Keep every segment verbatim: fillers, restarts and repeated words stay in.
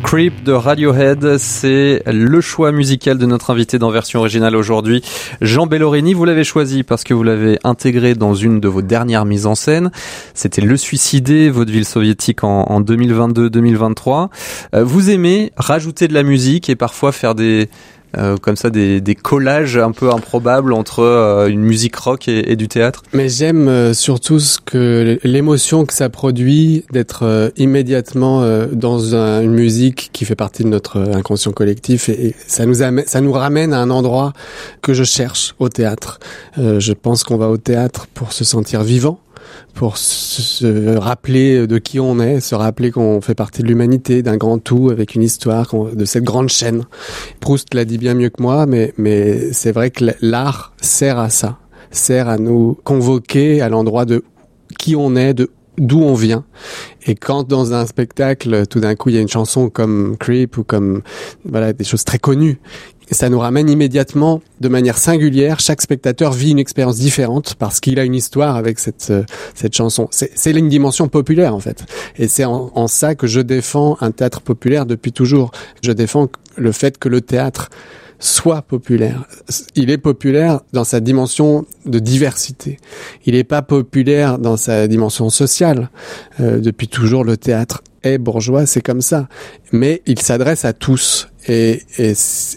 Creep de Radiohead, c'est le choix musical de notre invité dans Version Originale aujourd'hui, Jean Bellorini. Vous l'avez choisi parce que vous l'avez intégré dans une de vos dernières mises en scène. C'était Le Suicidé, vaudeville soviétique en, en deux mille vingt-deux deux mille vingt-trois. Euh, vous aimez rajouter de la musique et parfois faire des... Euh, comme ça des, des collages un peu improbables entre euh, une musique rock et, et du théâtre. Mais j'aime euh, surtout ce que l'émotion que ça produit d'être euh, immédiatement euh, dans un, une musique qui fait partie de notre inconscient collectif et, et ça nous amène, ça nous ramène à un endroit que je cherche au théâtre. Euh, je pense qu'on va au théâtre pour se sentir vivant, pour se rappeler de qui on est, se rappeler qu'on fait partie de l'humanité, d'un grand tout avec une histoire, de cette grande chaîne. Proust l'a dit bien mieux que moi, mais, mais c'est vrai que l'art sert à ça, sert à nous convoquer à l'endroit de qui on est, de d'où on vient. Et quand dans un spectacle, tout d'un coup, il y a une chanson comme Creep ou comme voilà des choses très connues, ça nous ramène immédiatement de manière singulière. Chaque spectateur vit une expérience différente parce qu'il a une histoire avec cette euh, cette chanson. C'est, c'est une dimension populaire en fait. Et c'est en, en ça que je défends un théâtre populaire depuis toujours. Je défends le fait que le théâtre soit populaire. Il est populaire dans sa dimension de diversité. Il n'est pas populaire dans sa dimension sociale. Euh, depuis toujours, le théâtre est bourgeois, c'est comme ça. Mais il s'adresse à tous. Et, et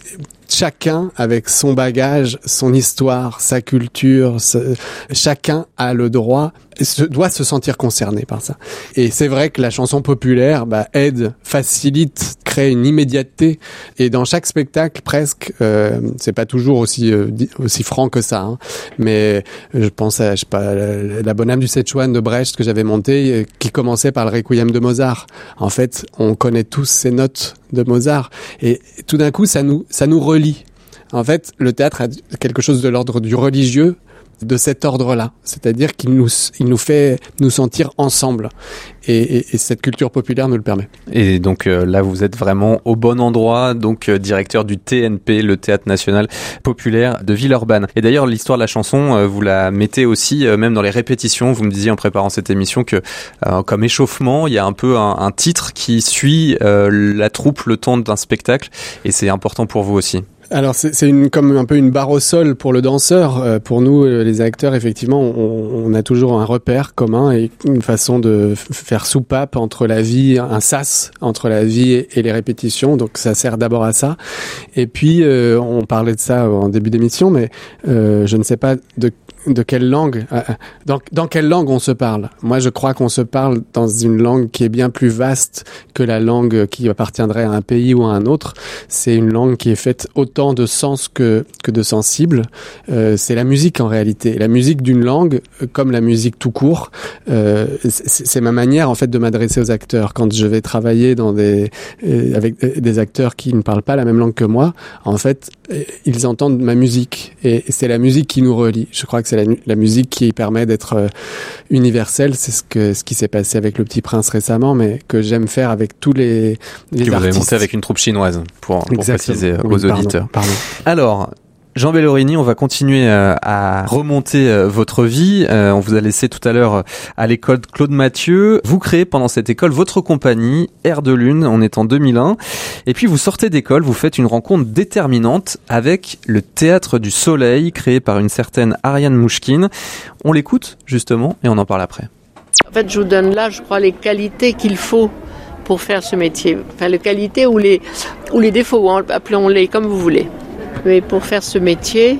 chacun avec son bagage, son histoire, sa culture, ce, chacun a le droit, se, doit se sentir concerné par ça. Et c'est vrai que la chanson populaire bah, aide, facilite, crée une immédiateté. Et dans chaque spectacle, presque, euh, c'est pas toujours aussi euh, aussi franc que ça, hein, mais je pense à je sais pas la, la Bonne âme du Szechuan de Brecht que j'avais monté, qui commençait par le Requiem de Mozart. En fait, on connaît tous ces notes de Mozart, et tout d'un coup, ça nous ça nous relie. En fait, le théâtre a quelque chose de l'ordre du religieux, de cet ordre-là, c'est-à-dire qu'il nous il nous fait nous sentir ensemble, et, et, et cette culture populaire nous le permet. Et donc euh, là, vous êtes vraiment au bon endroit, donc euh, directeur du T N P, le Théâtre National Populaire de Villeurbanne. Et d'ailleurs, l'histoire de la chanson, euh, vous la mettez aussi euh, même dans les répétitions. Vous me disiez en préparant cette émission que euh, comme échauffement, il y a un peu un, un titre qui suit euh, la troupe le temps d'un spectacle, et c'est important pour vous aussi. Alors c'est, c'est une, comme un peu une barre au sol pour le danseur. Euh, pour nous, les acteurs, effectivement, on, on a toujours un repère commun et une façon de f- faire soupape entre la vie, un sas entre la vie et, et les répétitions. Donc ça sert d'abord à ça. Et puis, euh, on parlait de ça en début d'émission, mais euh, je ne sais pas de de quelle langue, dans, dans quelle langue on se parle. Moi, je crois qu'on se parle dans une langue qui est bien plus vaste que la langue qui appartiendrait à un pays ou à un autre. C'est une langue qui est faite autant de sens que, que de sensible. Euh, c'est la musique en réalité. La musique d'une langue, comme la musique tout court, euh, c'est, c'est ma manière en fait de m'adresser aux acteurs. Quand je vais travailler dans des, euh, avec des acteurs qui ne parlent pas la même langue que moi, en fait, ils entendent ma musique et c'est la musique qui nous relie. Je crois que c'est la, la musique qui permet d'être euh, universelle. C'est ce que ce qui s'est passé avec Le Petit Prince récemment, mais que j'aime faire avec tous les, les que artistes. Vous avez monté avec une troupe chinoise, pour, pour préciser oui, aux pardon, auditeurs. Pardon. Alors, Jean Bellorini, on va continuer euh, à remonter euh, votre vie. Euh, on vous a laissé tout à l'heure euh, à l'école Claude Mathieu. Vous créez pendant cette école votre compagnie, Air de Lune, on est en deux mille un. Et puis vous sortez d'école, vous faites une rencontre déterminante avec le Théâtre du Soleil, créé par une certaine Ariane Mouchkine. On l'écoute justement et on en parle après. En fait, je vous donne là, je crois, les qualités qu'il faut pour faire ce métier. Enfin, les qualités ou les, ou les défauts, hein, appelons-les comme vous voulez. Mais pour faire ce métier,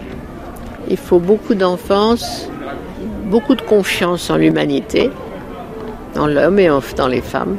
il faut beaucoup d'enfance, beaucoup de confiance en l'humanité, dans l'homme et dans les femmes.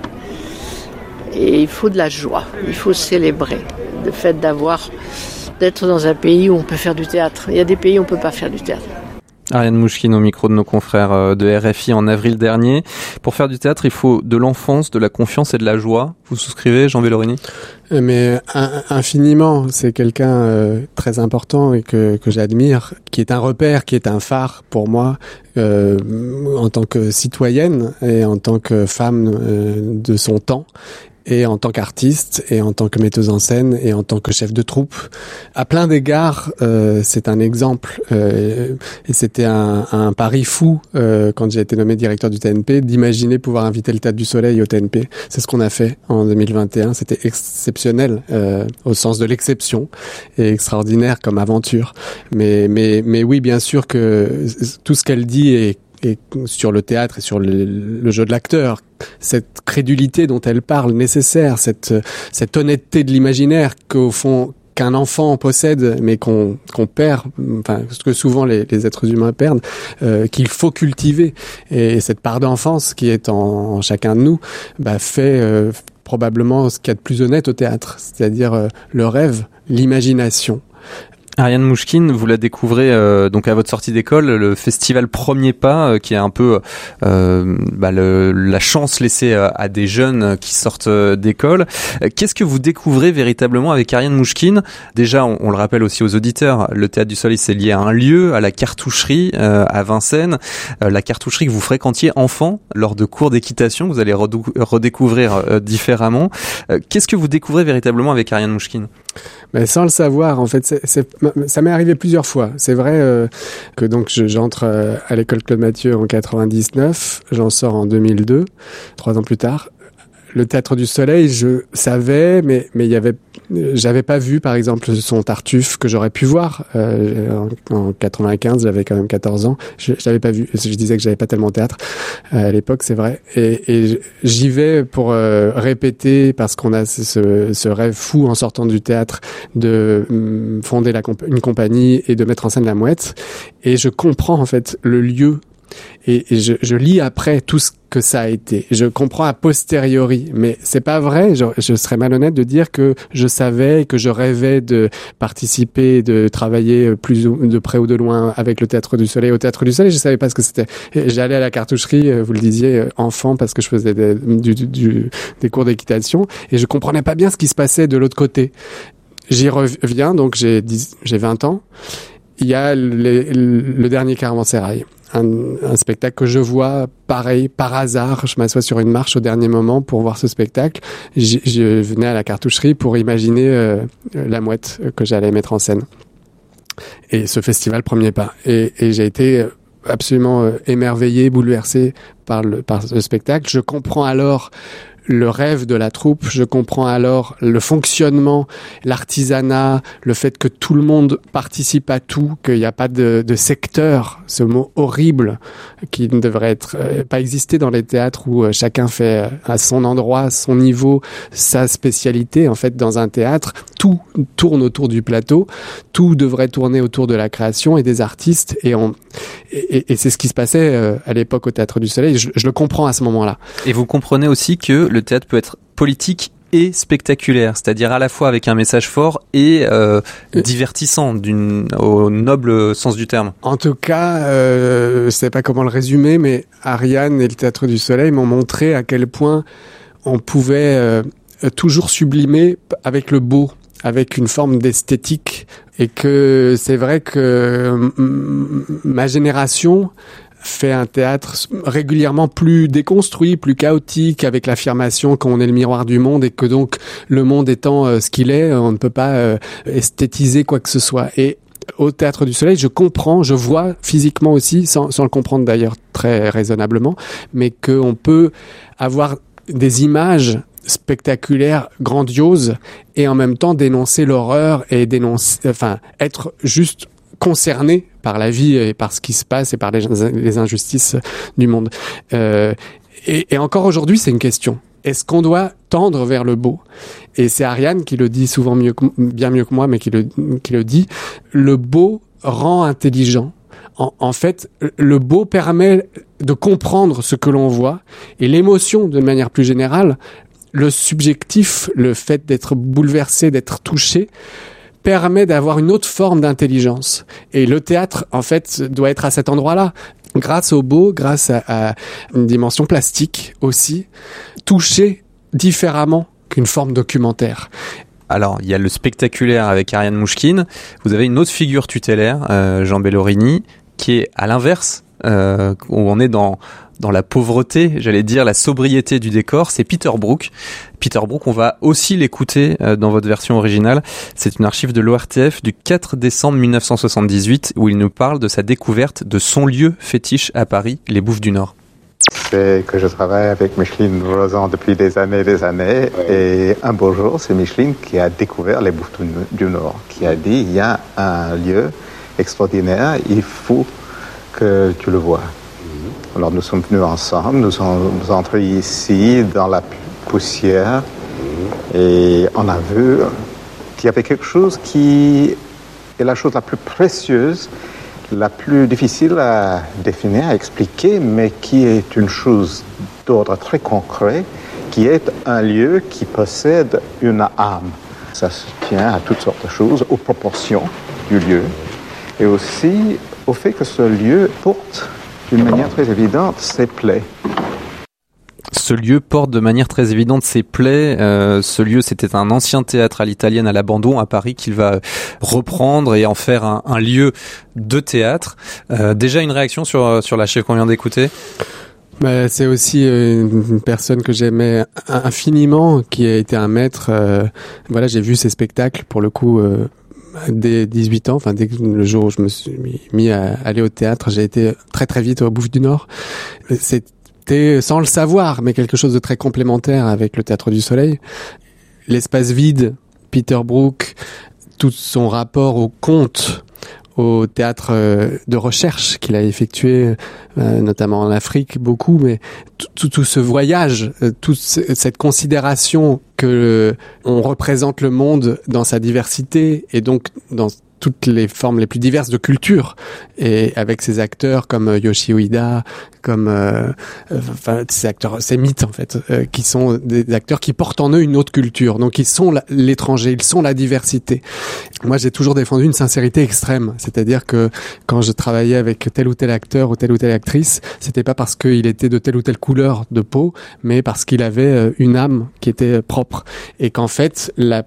Et il faut de la joie, il faut célébrer le fait d'avoir, d'être dans un pays où on peut faire du théâtre. Il y a des pays où on ne peut pas faire du théâtre. Ariane Mouchkine au micro de nos confrères de R F I en avril dernier. Pour faire du théâtre, il faut de l'enfance, de la confiance et de la joie. Vous souscrivez, Jean Bellorini ? Mais infiniment, c'est quelqu'un euh, très important et que, que j'admire, qui est un repère, qui est un phare pour moi euh, en tant que citoyenne et en tant que femme euh, de son temps. et en tant qu'artiste, et en tant que metteuse en scène, et en tant que chef de troupe. À plein d'égards, euh, c'est un exemple, euh, et c'était un, un pari fou, euh, quand j'ai été nommé directeur du T N P, d'imaginer pouvoir inviter le Théâtre du Soleil au T N P. C'est ce qu'on a fait en deux mille vingt et un, c'était exceptionnel, euh, au sens de l'exception, et extraordinaire comme aventure. Mais, mais, mais oui, bien sûr que tout ce qu'elle dit est et sur le théâtre et sur le, le jeu de l'acteur, cette crédulité dont elle parle nécessaire, cette, cette honnêteté de l'imaginaire qu'au fond, qu'un enfant possède, mais qu'on, qu'on perd, enfin, ce que souvent les, les êtres humains perdent, euh, qu'il faut cultiver. Et cette part d'enfance qui est en, en chacun de nous, bah, fait, euh, probablement ce qu'il y a de plus honnête au théâtre. C'est-à-dire, euh, le rêve, l'imagination. Ariane Mouchkine, vous la découvrez euh, donc à votre sortie d'école, le festival Premier Pas, euh, qui est un peu euh, bah, le, la chance laissée à, à des jeunes qui sortent d'école. Qu'est-ce que vous découvrez véritablement avec Ariane Mouchkine ? Déjà, on, on le rappelle aussi aux auditeurs, le Théâtre du Soleil, c'est lié à un lieu, à la cartoucherie euh, à Vincennes, euh, la cartoucherie que vous fréquentiez enfant lors de cours d'équitation, vous allez redou- redécouvrir euh, différemment. Euh, qu'est-ce que vous découvrez véritablement avec Ariane Mouchkine ? Mais sans le savoir, en fait, c'est, c'est, ça m'est arrivé plusieurs fois. C'est vrai euh, que donc je, j'entre euh, à l'école Claude Mathieu en quatre-vingt-dix-neuf, j'en sors en deux mille deux, trois ans plus tard. Le Théâtre du Soleil, je savais, mais mais il y avait, j'avais pas vu par exemple son Tartuffe que j'aurais pu voir euh, en, en quatre-vingt-quinze. J'avais quand même quatorze ans. Je, je l'avais pas vu. Je disais que j'avais pas tellement de théâtre euh, à l'époque, c'est vrai. Et, et j'y vais pour euh, répéter parce qu'on a ce, ce rêve fou en sortant du théâtre de um, fonder la comp- une compagnie et de mettre en scène La Mouette. Et je comprends en fait le lieu. Et, et je, je lis après tout ce que ça a été. Je comprends a posteriori, mais c'est pas vrai. Je, je serais malhonnête de dire que je savais, que je rêvais de participer, de travailler plus ou, de près ou de loin avec le Théâtre du Soleil. Au Théâtre du Soleil, je savais pas ce que c'était. Et j'allais à la cartoucherie, vous le disiez, enfant, parce que je faisais des, du, du, des cours d'équitation, et je comprenais pas bien ce qui se passait de l'autre côté. J'y reviens, donc j'ai, dix, j'ai vingt ans. Il y a les, le dernier Caravansérail. Un, un spectacle que je vois, pareil, par hasard. Je m'assois sur une marche au dernier moment pour voir ce spectacle. Je, je venais à la cartoucherie pour imaginer euh, La Mouette que j'allais mettre en scène. Et ce festival Premier Pas. Et, et j'ai été absolument euh, émerveillé, bouleversé par le, par ce spectacle. Je comprends alors le rêve de la troupe, je comprends alors le fonctionnement, l'artisanat, le fait que tout le monde participe à tout, qu'il n'y a pas de, de secteur, ce mot horrible qui ne devrait être euh, pas exister dans les théâtres où euh, chacun fait euh, à son endroit, son niveau, sa spécialité. En fait, dans un théâtre, tout tourne autour du plateau, tout devrait tourner autour de la création et des artistes, et, on, et, et, et c'est ce qui se passait euh, à l'époque au Théâtre du Soleil. Je, je le comprends à ce moment-là. Et vous comprenez aussi que le théâtre peut être politique et spectaculaire, c'est-à-dire à la fois avec un message fort et euh, divertissant, d'une, au noble sens du terme. En tout cas, euh, je sais pas comment le résumer, mais Ariane et le Théâtre du Soleil m'ont montré à quel point on pouvait euh, toujours sublimer avec le beau, avec une forme d'esthétique, et que c'est vrai que m- ma génération fait un théâtre régulièrement plus déconstruit, plus chaotique, avec l'affirmation qu'on est le miroir du monde et que donc le monde étant euh, ce qu'il est, on ne peut pas euh, esthétiser quoi que ce soit. Et au Théâtre du Soleil, je comprends, je vois physiquement aussi, sans, sans le comprendre d'ailleurs très raisonnablement, mais qu'on peut avoir des images spectaculaires, grandioses, et en même temps dénoncer l'horreur et dénoncer, enfin, être juste concerné par la vie et par ce qui se passe et par les, les injustices du monde. Euh, et, et encore aujourd'hui, c'est une question. Est-ce qu'on doit tendre vers le beau ? Et c'est Ariane qui le dit souvent mieux que, bien mieux que moi, mais qui le, qui le dit. Le beau rend intelligent. En, en fait, le beau permet de comprendre ce que l'on voit, et l'émotion, de manière plus générale, le subjectif, le fait d'être bouleversé, d'être touché, permet d'avoir une autre forme d'intelligence. Et le théâtre, en fait, doit être à cet endroit-là. Grâce au beau, grâce à, à une dimension plastique aussi, toucher différemment qu'une forme documentaire. Alors, il y a le spectaculaire avec Ariane Mouchkine. Vous avez une autre figure tutélaire, euh, Jean Bellorini, qui est à l'inverse, euh, où on est dans dans la pauvreté, j'allais dire la sobriété du décor, c'est Peter Brook. Peter Brook, on va aussi l'écouter dans votre version originale. C'est une archive de l'O R T F du quatre décembre mille neuf cent soixante-dix-huit où il nous parle de sa découverte de son lieu fétiche à Paris, les Bouffes du Nord. C'est que je travaille avec Micheline Rozan depuis des années et des années. Ouais. Et un beau jour, c'est Micheline qui a découvert les Bouffes du Nord, qui a dit, il y a un lieu extraordinaire, il faut que tu le vois. Mmh. Alors nous sommes venus ensemble, nous sommes entrés ici dans la poussière mmh. et on a vu qu'il y avait quelque chose qui est la chose la plus précieuse, la plus difficile à définir, à expliquer, mais qui est une chose d'ordre très concret, qui est un lieu qui possède une âme. Ça se tient à toutes sortes de choses, aux proportions du lieu, et aussi au fait que ce lieu porte d'une manière très évidente ses plaies. Ce lieu porte de manière très évidente ses plaies. Euh, ce lieu, c'était un ancien théâtre à l'italienne à l'abandon à Paris qu'il va reprendre et en faire un, un lieu de théâtre. Euh, déjà une réaction sur sur la chef qu'on vient d'écouter. Bah, c'est aussi une personne que j'aimais infiniment, qui a été un maître. Euh, voilà, j'ai vu ses spectacles pour le coup. Euh, dès dix-huit ans, enfin dès le jour où je me suis mis à aller au théâtre, j'ai été très très vite aux Bouffes du Nord. C'était sans le savoir, mais quelque chose de très complémentaire avec le Théâtre du Soleil. L'espace vide, Peter Brook, tout son rapport au conte, au théâtre de recherche qu'il a effectué, euh, notamment en Afrique beaucoup, mais tout, tout, tout ce voyage, euh, toute cette considération que on représente le monde dans sa diversité et donc dans toutes les formes les plus diverses de culture, et avec ces acteurs comme Yoshio Ida, comme euh, enfin ces acteurs, ces mythes en fait, euh, qui sont des acteurs qui portent en eux une autre culture. Donc ils sont la, l'étranger, ils sont la diversité. Moi, j'ai toujours défendu une sincérité extrême, c'est-à-dire que quand je travaillais avec tel ou tel acteur ou telle ou telle actrice, c'était pas parce qu'il était de telle ou telle couleur de peau, mais parce qu'il avait une âme qui était propre, et qu'en fait la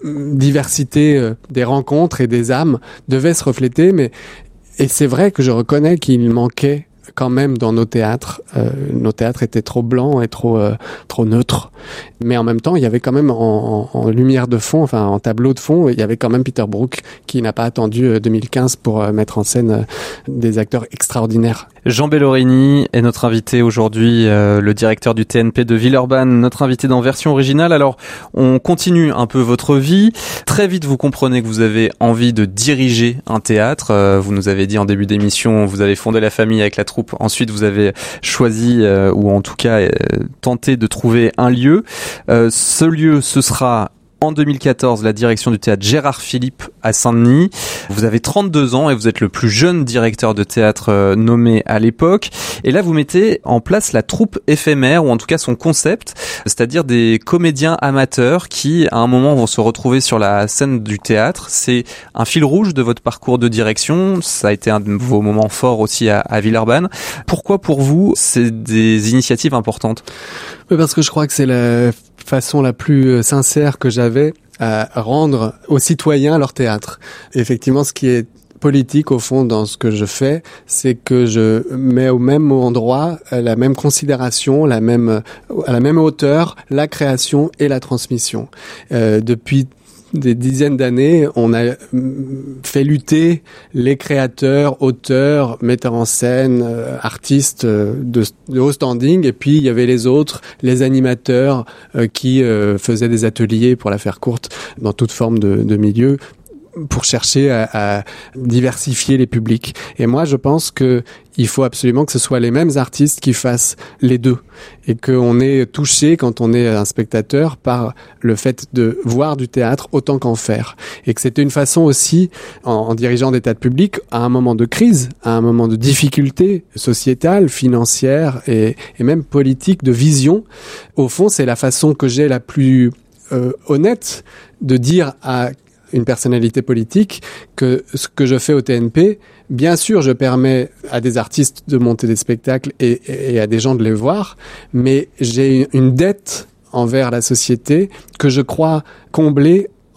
diversité des rencontres et des âmes devait se refléter. Mais et c'est vrai que je reconnais qu'il manquait quand même dans nos théâtres. Euh, nos théâtres étaient trop blancs et trop euh, trop neutres. Mais en même temps, il y avait quand même en, en, en lumière de fond, enfin en tableau de fond, il y avait quand même Peter Brook qui n'a pas attendu deux mille quinze pour euh, mettre en scène euh, des acteurs extraordinaires. Jean Bellorini est notre invité aujourd'hui, euh, le directeur du T N P de Villeurbanne, notre invité dans Version Originale. Alors, on continue un peu votre vie. Très vite, vous comprenez que vous avez envie de diriger un théâtre. Euh, vous nous avez dit en début d'émission, vous avez fondé la famille avec la troupe. Ensuite, vous avez choisi, euh, ou en tout cas euh, tenté de trouver un lieu. Euh, ce lieu, ce sera en deux mille quatorze, la direction du théâtre Gérard Philippe à Saint-Denis. Vous avez trente-deux ans et vous êtes le plus jeune directeur de théâtre euh, nommé à l'époque. Et là, vous mettez en place la troupe éphémère, ou en tout cas son concept, c'est-à-dire des comédiens amateurs qui, à un moment, vont se retrouver sur la scène du théâtre. C'est un fil rouge de votre parcours de direction. Ça a été un de vos moments forts aussi à, à Villeurbanne. Pourquoi, pour vous, c'est des initiatives importantes ? Parce que je crois que c'est la façon la plus sincère que j'avais à rendre aux citoyens leur théâtre. Et effectivement, ce qui est politique au fond dans ce que je fais, c'est que je mets au même endroit la même considération, la même à la même hauteur, la création et la transmission. Euh, depuis des dizaines d'années, on a fait lutter les créateurs, auteurs, metteurs en scène, euh, artistes euh, de, de haut standing, et puis il y avait les autres, les animateurs euh, qui euh, faisaient des ateliers, pour la faire courte, dans toute forme de, de milieu, pour chercher à, à diversifier les publics. Et moi, je pense que il faut absolument que ce soit les mêmes artistes qui fassent les deux, et qu'on est touché quand on est un spectateur par le fait de voir du théâtre autant qu'en faire. Et que c'était une façon aussi, en, en dirigeant des théâtres publics, à un moment de crise, à un moment de difficulté sociétale, financière et, et même politique, de vision. Au fond, c'est la façon que j'ai la plus euh, honnête de dire à une personnalité politique que ce que je fais au T N P, bien sûr, je permets à des artistes de monter des spectacles et, et à des gens de les voir, mais j'ai une dette envers la société que je crois combler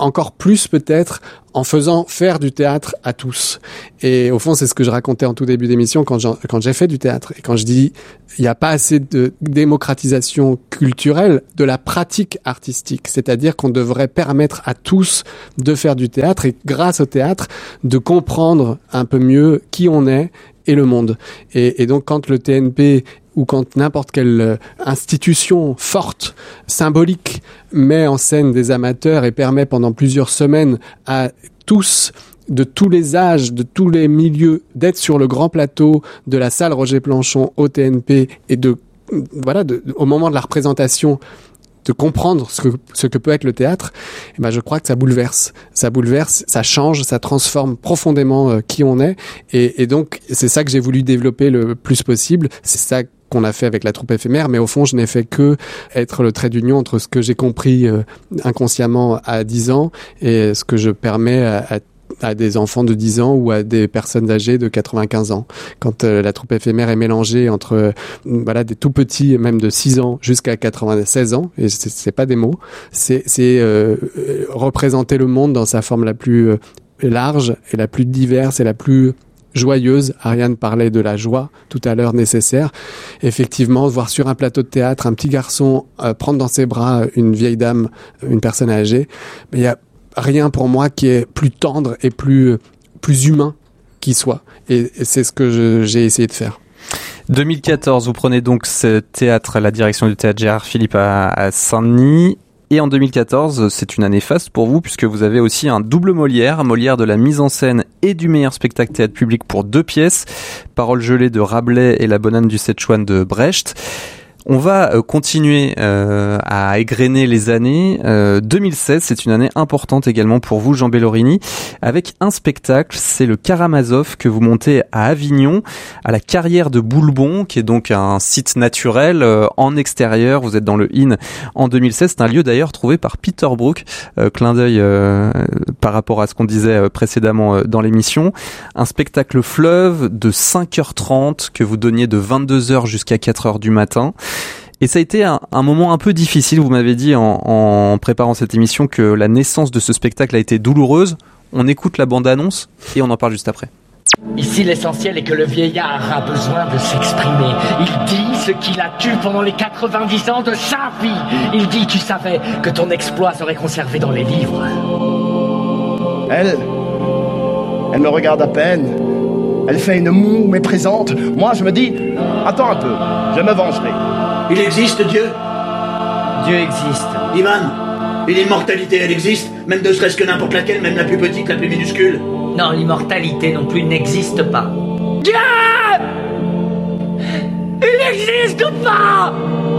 encore plus peut-être en faisant faire du théâtre à tous. Et au fond, c'est ce que je racontais en tout début d'émission quand, quand j'ai fait du théâtre. Et quand je dis il n'y a pas assez de démocratisation culturelle de la pratique artistique, c'est-à-dire qu'on devrait permettre à tous de faire du théâtre et grâce au théâtre de comprendre un peu mieux qui on est et le monde. Et, et donc quand le T N P ou quand n'importe quelle institution forte, symbolique, met en scène des amateurs et permet pendant plusieurs semaines à tous, de tous les âges, de tous les milieux, d'être sur le grand plateau de la salle Roger Planchon au T N P et de, voilà, de, au moment de la représentation, de comprendre ce que, ce que peut être le théâtre, eh ben je crois que ça bouleverse. Ça bouleverse, ça change, ça transforme profondément euh, qui on est. Et, et donc, c'est ça que j'ai voulu développer le plus possible. C'est ça qu'on a fait avec la troupe éphémère, mais au fond, je n'ai fait que être le trait d'union entre ce que j'ai compris euh, inconsciemment à dix ans et ce que je permets à, à à des enfants de dix ans ou à des personnes âgées de quatre-vingt-quinze ans. Quand euh, la troupe éphémère est mélangée entre euh, voilà des tout petits, même de six ans jusqu'à quatre-vingt-seize ans, et c'est, c'est pas des mots, c'est, c'est euh, représenter le monde dans sa forme la plus euh, large et la plus diverse et la plus joyeuse. Ariane parlait de la joie tout à l'heure nécessaire. Effectivement, voir sur un plateau de théâtre un petit garçon euh, prendre dans ses bras une vieille dame, une personne âgée, mais il y a rien pour moi qui est plus tendre et plus, plus humain qui soit. Et, et c'est ce que je, j'ai essayé de faire. deux mille quatorze, vous prenez donc ce théâtre, la direction du théâtre Gérard Philippe à, à Saint-Denis. Et en deux mille quatorze, c'est une année faste pour vous puisque vous avez aussi un double Molière, Molière de la mise en scène et du meilleur spectacle théâtre public pour deux pièces, Paroles gelées de Rabelais et La Bonne du Szechuan de Brecht. On va continuer euh, à égrener les années. Euh, deux mille seize, c'est une année importante également pour vous, Jean Bellorini, avec un spectacle, c'est le Karamazov que vous montez à Avignon, à la carrière de Boulbon, qui est donc un site naturel euh, en extérieur. Vous êtes dans le Inn en deux mille seize. C'est un lieu d'ailleurs trouvé par Peter Brook, euh, clin d'œil euh, par rapport à ce qu'on disait euh, précédemment euh, dans l'émission. Un spectacle fleuve de cinq heures trente que vous donniez de vingt-deux heures jusqu'à quatre heures du matin. Et ça a été un, un moment un peu difficile. Vous m'avez dit en, en préparant cette émission que la naissance de ce spectacle a été douloureuse. On écoute la bande-annonce et on en parle juste après. Ici, l'essentiel est que le vieillard a besoin de s'exprimer. Il dit ce qu'il a tué pendant les quatre-vingt-dix ans de sa vie. Il dit, tu savais que ton exploit serait conservé dans les livres. Elle, elle me regarde à peine. Elle fait une moue méprisante. Moi, je me dis, attends un peu, je me vengerai. Il existe, Dieu ? Dieu existe. Ivan, et l'immortalité, elle existe ? Même ne serait-ce que n'importe laquelle, même la plus petite, la plus minuscule ? Non, l'immortalité non plus n'existe pas. Dieu ! Il n'existe pas !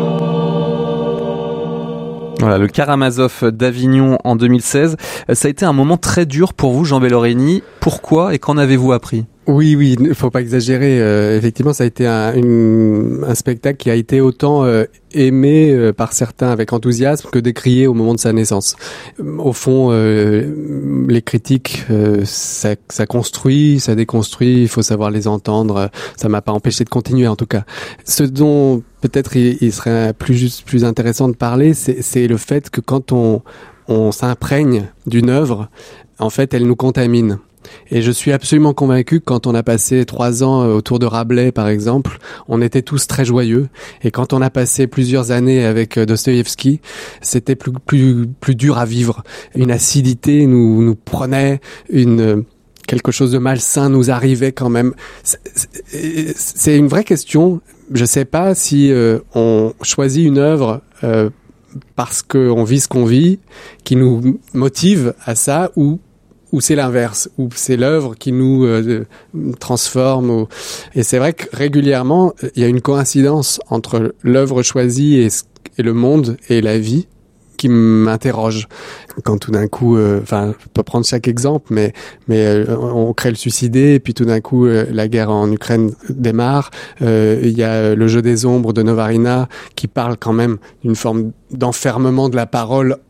Voilà, le Karamazov d'Avignon en deux mille seize. Ça a été un moment très dur pour vous, Jean Bellorini. Pourquoi et qu'en avez-vous appris ? Oui, oui, il faut pas exagérer. Euh, effectivement, ça a été un, une, un spectacle qui a été autant euh, aimé euh, par certains avec enthousiasme que décrié au moment de sa naissance. Au fond, euh, les critiques, euh, ça, ça construit, ça déconstruit. Il faut savoir les entendre. Ça m'a pas empêché de continuer, en tout cas. Ce dont peut-être il, il serait plus juste, plus intéressant de parler, c'est, c'est le fait que quand on, on s'imprègne d'une œuvre, en fait, elle nous contamine. Et je suis absolument convaincu que quand on a passé trois ans autour de Rabelais, par exemple, on était tous très joyeux. Et quand on a passé plusieurs années avec Dostoïevski, c'était plus, plus, plus dur à vivre. Une acidité nous, nous prenait, une, quelque chose de malsain nous arrivait quand même. C'est, c'est, c'est une vraie question. Je sais pas si euh, on choisit une œuvre euh, parce qu'on vit ce qu'on vit, qui nous motive à ça, ou ou c'est l'inverse, ou c'est l'œuvre qui nous euh, transforme. Ou... Et c'est vrai que régulièrement, il y a une coïncidence entre l'œuvre choisie et, et le monde et la vie qui m'interroge. Quand tout d'un coup, enfin, euh, je peux prendre chaque exemple, mais mais euh, on crée le suicidé, et puis tout d'un coup, euh, la guerre en Ukraine démarre. Euh, il y a le jeu des ombres de Novarina qui parle quand même d'une forme d'enfermement de la parole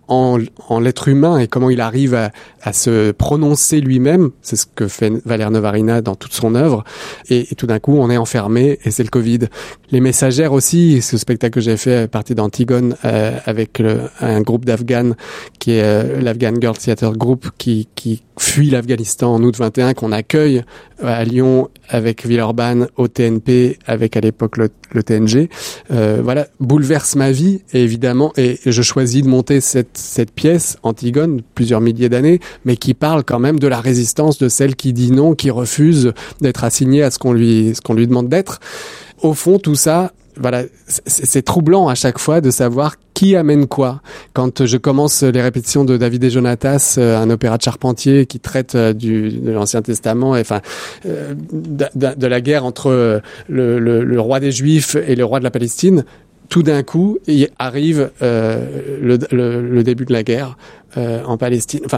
en, en l'être humain et comment il arrive à, à se prononcer lui-même. C'est ce que fait Valère Novarina dans toute son œuvre. Et, et tout d'un coup, on est enfermé et c'est le Covid. Les Messagères aussi, ce spectacle que j'ai fait à partir d'Antigone euh, avec le, un groupe d'Afghanes qui est euh, l'Afghan Girl Theatre Group qui, qui fuit l'Afghanistan en août vingt et un, qu'on accueille à Lyon avec Villeurbanne, au T N P avec à l'époque le, le T N G. Euh, voilà, bouleverse ma vie et évidemment, et je choisis de monter cette, cette pièce, Antigone, plusieurs milliers d'années, mais qui parle quand même de la résistance de celle qui dit non, qui refuse d'être assignée à ce qu'on lui, ce qu'on lui demande d'être. Au fond, tout ça, voilà, c'est, c'est troublant à chaque fois de savoir qui amène quoi. Quand je commence les répétitions de David et Jonatas, un opéra de Charpentier qui traite du, de l'Ancien Testament, et, enfin, euh, de, de, de la guerre entre le, le, le roi des Juifs et le roi de la Palestine, tout d'un coup, il arrive euh, le, le, le début de la guerre euh, en Palestine. Enfin,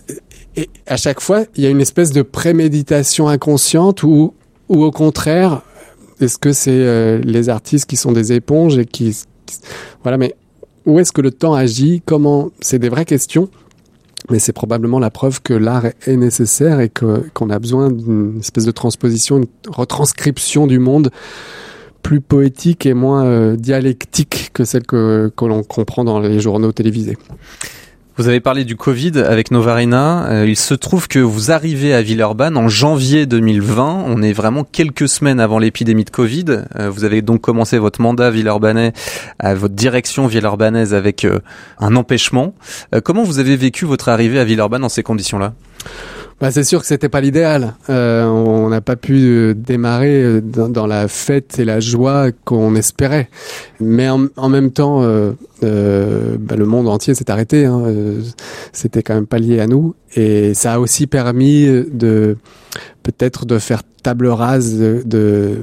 et à chaque fois, il y a une espèce de préméditation inconsciente ou, ou au contraire, est-ce que c'est euh, les artistes qui sont des éponges et qui, qui... Voilà, mais où est-ce que le temps agit? Comment? C'est des vraies questions, mais c'est probablement la preuve que l'art est nécessaire et que, qu'on a besoin d'une espèce de transposition, une retranscription du monde plus poétique et moins euh, dialectique que celle que, que l'on comprend dans les journaux télévisés. Vous avez parlé du Covid avec Novarina. Euh, il se trouve que vous arrivez à Villeurbanne en janvier deux mille vingt. On est vraiment quelques semaines avant l'épidémie de Covid. Euh, vous avez donc commencé votre mandat villeurbanais, à votre direction villeurbanaise avec euh, un empêchement. Euh, comment vous avez vécu votre arrivée à Villeurbanne dans ces conditions-là ? Bah, c'est sûr que c'était pas l'idéal. Euh, on n'a pas pu euh, démarrer dans, dans la fête et la joie qu'on espérait. Mais en, en même temps, euh, euh, bah, le monde entier s'est arrêté. Hein. Euh, c'était quand même pas lié à nous. Et ça a aussi permis de peut-être de faire table rase de, de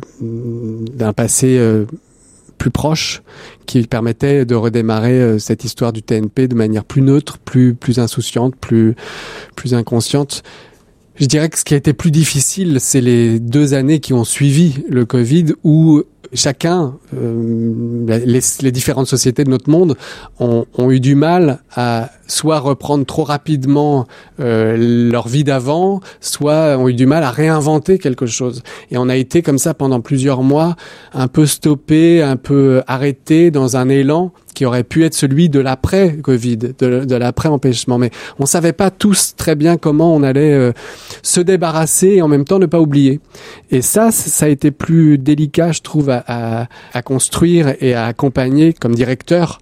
d'un passé euh, plus proche, qui permettait de redémarrer euh, cette histoire du T N P de manière plus neutre, plus plus insouciante, plus plus inconsciente. Je dirais que ce qui a été plus difficile, c'est les deux années qui ont suivi le Covid, où chacun, euh, les, les différentes sociétés de notre monde ont, ont eu du mal à soit reprendre trop rapidement euh, leur vie d'avant, soit ont eu du mal à réinventer quelque chose. Et on a été comme ça pendant plusieurs mois, un peu stoppé, un peu arrêté dans un élan qui aurait pu être celui de l'après-Covid, de, de l'après-empêchement. Mais on savait pas tous très bien comment on allait euh, se débarrasser et en même temps ne pas oublier. Et ça, ça a été plus délicat, je trouve, à, à, à construire et à accompagner comme directeur.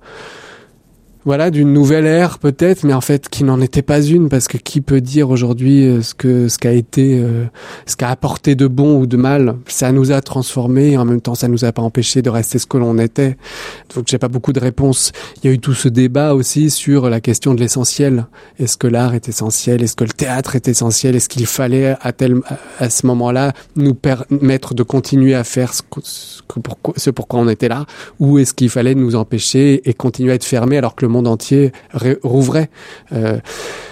Voilà, d'une nouvelle ère peut-être, mais en fait qui n'en était pas une, parce que qui peut dire aujourd'hui ce que ce qu'a été, euh, ce qu'a apporté de bon ou de mal. Ça nous a transformés et en même temps ça nous a pas empêché de rester ce que l'on était. Donc j'ai pas beaucoup de réponses. Il y a eu tout ce débat aussi sur la question de l'essentiel. Est-ce que l'art est essentiel? Est-ce que le théâtre est essentiel? Est-ce qu'il fallait à tel à ce moment-là nous permettre de continuer à faire ce, ce, pourquoi, ce pourquoi on était là, ou est-ce qu'il fallait nous empêcher et continuer à être fermés alors que le monde entier rouvrait. Euh,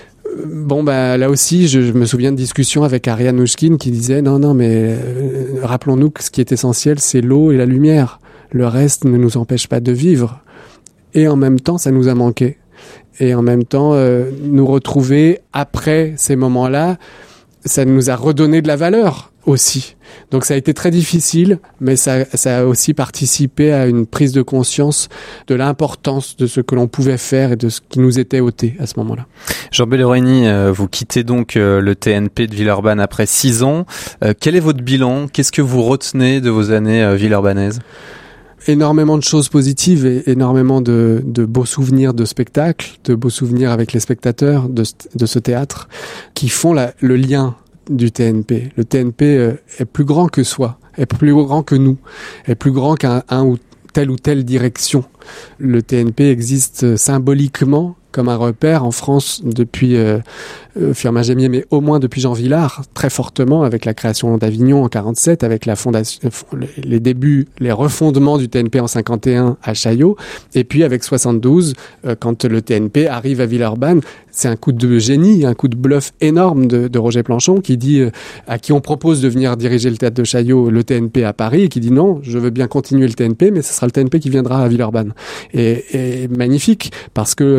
bon, bah là aussi, je, je me souviens de discussions avec Ariane Nouchkine qui disait non, non, mais euh, rappelons-nous que ce qui est essentiel, c'est l'eau et la lumière. Le reste ne nous empêche pas de vivre. Et en même temps, ça nous a manqué. Et en même temps, euh, nous retrouver après ces moments-là, ça nous a redonné de la valeur aussi. Donc ça a été très difficile, mais ça, ça a aussi participé à une prise de conscience de l'importance de ce que l'on pouvait faire et de ce qui nous était ôté à ce moment-là. Jean Bellorini, euh, vous quittez donc euh, le T N P de Villeurbanne après six ans. Euh, quel est votre bilan? Qu'est-ce que vous retenez de vos années euh, villeurbanaises? Énormément de choses positives et énormément de, de beaux souvenirs de spectacles, de beaux souvenirs avec les spectateurs de, de ce théâtre qui font la, le lien du T N P. Le T N P euh, est plus grand que soi, est plus grand que nous, est plus grand qu'un un ou telle ou telle direction. Le T N P existe symboliquement comme un repère en France depuis euh, euh, Firmin Gémier, mais au moins depuis Jean Vilar, très fortement, avec la création d'Avignon en quarante-sept, avec la fondation, euh, les débuts, les refondements du T N P en cinquante et un à Chaillot, et puis avec soixante-douze, euh, quand le T N P arrive à Villeurbanne, c'est un coup de génie, un coup de bluff énorme de, de Roger Planchon, qui dit, euh, à qui on propose de venir diriger le théâtre de Chaillot, le T N P à Paris, et qui dit non, je veux bien continuer le T N P, mais ce sera le T N P qui viendra à Villeurbanne. Et, et magnifique, parce que avec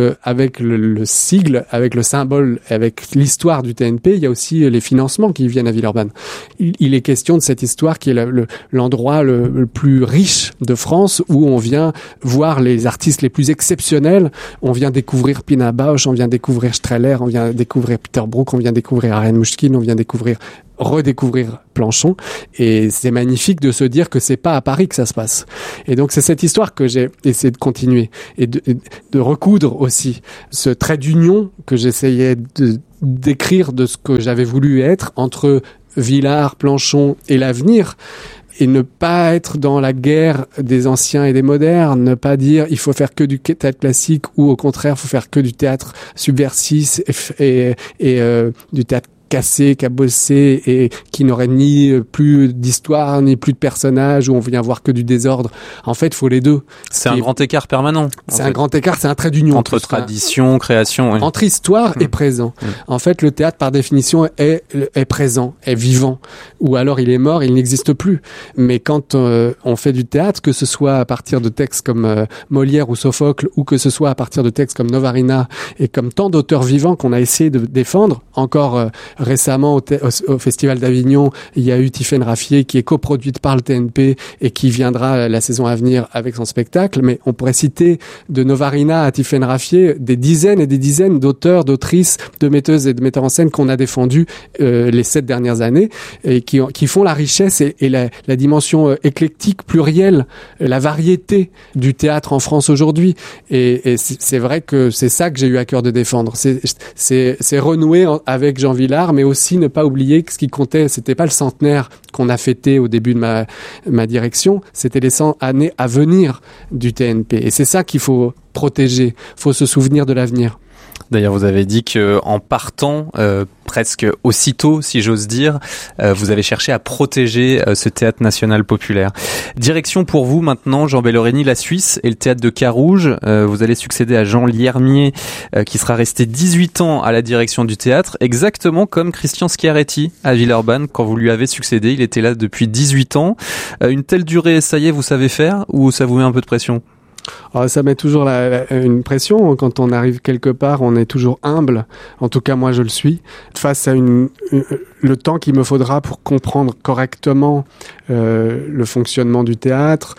avec le, le sigle, avec le symbole, avec l'histoire du T N P, il y a aussi les financements qui viennent à Villeurbanne. Il, il est question de cette histoire qui est le, le, l'endroit le, le plus riche de France, où on vient voir les artistes les plus exceptionnels. On vient découvrir Pina Bausch, on vient découvrir Strehler, on vient découvrir Peter Brook, on vient découvrir Ariane Mouchkine, on vient découvrir redécouvrir Planchon, et c'est magnifique de se dire que c'est pas à Paris que ça se passe. Et donc c'est cette histoire que j'ai essayé de continuer et de, de recoudre aussi ce trait d'union que j'essayais de d'écrire de ce que j'avais voulu être entre Villars, Planchon et l'avenir. Et ne pas être dans la guerre des anciens et des modernes, ne pas dire il faut faire que du théâtre classique ou au contraire il faut faire que du théâtre subversif et, et, et euh, du théâtre cassé, cabossé et qui n'aurait ni plus d'histoire ni plus de personnages, où on vient voir que du désordre. En fait, il faut les deux. C'est un grand écart permanent. C'est un grand écart, c'est un trait d'union entre tradition, un... création, oui. Entre histoire mmh. et présent. Mmh. En fait, le théâtre par définition est est présent, est vivant, ou alors il est mort, il n'existe plus. Mais quand euh, on fait du théâtre, que ce soit à partir de textes comme euh, Molière ou Sophocle, ou que ce soit à partir de textes comme Novarina et comme tant d'auteurs vivants qu'on a essayé de défendre, encore euh, récemment au, t- au, au Festival d'Avignon, il y a eu Tiffaine Raffier qui est coproduite par le T N P et qui viendra la saison à venir avec son spectacle. Mais on pourrait citer de Novarina à Tiffaine Raffier des dizaines et des dizaines d'auteurs, d'autrices, de metteuses et de metteurs en scène qu'on a défendus euh, les sept dernières années et qui, qui font la richesse et, et la, la dimension euh, éclectique, plurielle, la variété du théâtre en France aujourd'hui. Et, et c'est, c'est vrai que c'est ça que j'ai eu à cœur de défendre. C'est, c'est, c'est renouer avec Jean Villars, mais aussi ne pas oublier que ce qui comptait, c'était pas le centenaire qu'on a fêté au début de ma, ma direction, c'était les cent années à venir du T N P. Et c'est ça qu'il faut protéger. Il faut se souvenir de l'avenir. D'ailleurs, vous avez dit que en partant euh, presque aussitôt, si j'ose dire, euh, vous avez cherché à protéger euh, ce théâtre national populaire. Direction pour vous maintenant, Jean Bellorény, la Suisse et le théâtre de Carouge. Euh, vous allez succéder à Jean Liermier, euh, qui sera resté dix-huit ans à la direction du théâtre, exactement comme Christian Schiaretti à Villeurbanne. Quand vous lui avez succédé, il était là depuis dix-huit ans. Euh, une telle durée, ça y est, vous savez faire, ou ça vous met un peu de pression ? Alors, ça met toujours la, la, une pression. Quand on arrive quelque part, on est toujours humble. En tout cas, moi, je le suis. Face à une, une, le temps qu'il me faudra pour comprendre correctement euh, le fonctionnement du théâtre,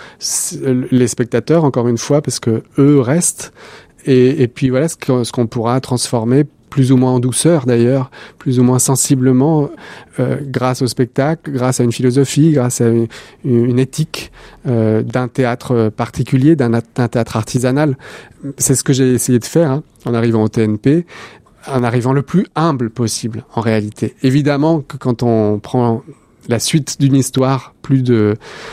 les spectateurs, encore une fois, parce que eux restent. Et, et puis voilà, ce, que, ce qu'on pourra transformer plus ou moins en douceur d'ailleurs, plus ou moins sensiblement, euh, grâce au spectacle, grâce à une philosophie, grâce à une, une éthique euh, d'un théâtre particulier, d'un, d'un théâtre artisanal. C'est ce que j'ai essayé de faire hein, en arrivant au T N P, en arrivant le plus humble possible en réalité. Évidemment que quand on prend la suite d'une histoire, plus de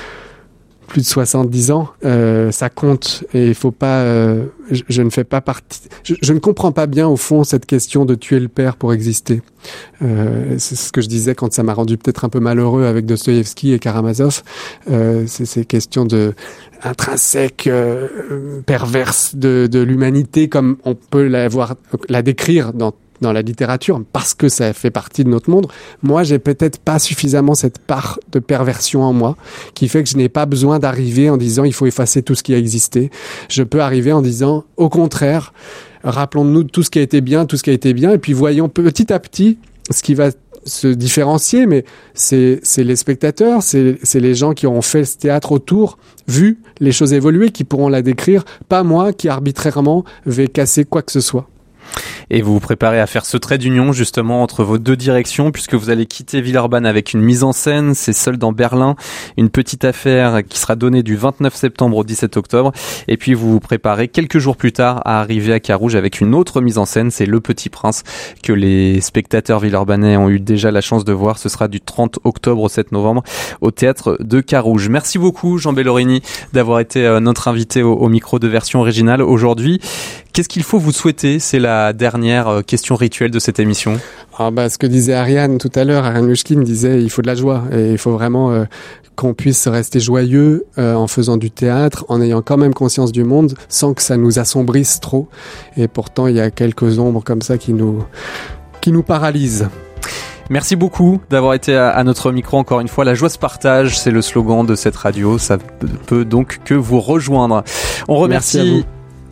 plus de soixante-dix ans, euh, ça compte et il faut pas. Euh, je, je ne fais pas partie. Je, je ne comprends pas bien au fond cette question de tuer le père pour exister. Euh, c'est ce que je disais quand ça m'a rendu peut-être un peu malheureux avec Dostoïevski et Karamazov. Euh, c'est ces questions de intrinsèques, euh, perverses de, de l'humanité, comme on peut la voir, la décrire dans. dans la littérature, parce que ça fait partie de notre monde. Moi, j'ai peut-être pas suffisamment cette part de perversion en moi, qui fait que je n'ai pas besoin d'arriver en disant il faut effacer tout ce qui a existé. Je peux arriver en disant, au contraire, rappelons-nous tout ce qui a été bien, tout ce qui a été bien, et puis voyons petit à petit ce qui va se différencier, mais c'est, c'est les spectateurs, c'est, c'est les gens qui auront fait ce théâtre autour, vu les choses évoluer, qui pourront la décrire, pas moi qui arbitrairement vais casser quoi que ce soit. Et vous vous préparez à faire ce trait d'union justement entre vos deux directions, puisque vous allez quitter Villeurbanne avec une mise en scène, c'est Seul dans Berlin, une petite affaire qui sera donnée du vingt-neuf septembre au dix-sept octobre. Et puis vous vous préparez quelques jours plus tard à arriver à Carouge avec une autre mise en scène, c'est Le Petit Prince, que les spectateurs villeurbanais ont eu déjà la chance de voir. Ce sera du trente octobre au sept novembre au théâtre de Carouge. Merci beaucoup Jean Bellorény d'avoir été notre invité au, au micro de Version Originale aujourd'hui. Qu'est-ce qu'il faut vous souhaiter ? C'est la dernière question rituelle de cette émission. Ah bah, ce que disait Ariane tout à l'heure, Ariane Mouchkine disait il faut de la joie et il faut vraiment euh, qu'on puisse rester joyeux euh, en faisant du théâtre, en ayant quand même conscience du monde, sans que ça nous assombrisse trop. Et pourtant, il y a quelques ombres comme ça qui nous, qui nous paralysent. Merci beaucoup d'avoir été à notre micro encore une fois. La joie se partage, c'est le slogan de cette radio. Ça peut donc que vous rejoindre. On remercie...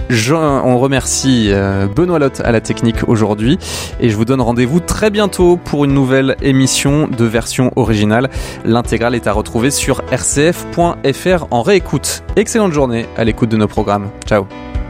Jean, on remercie euh, Benoît Lotte à la technique aujourd'hui et je vous donne rendez-vous très bientôt pour une nouvelle émission de version originale. L'intégrale est à retrouver sur r c f point f r en réécoute. Excellente journée à l'écoute de nos programmes. Ciao.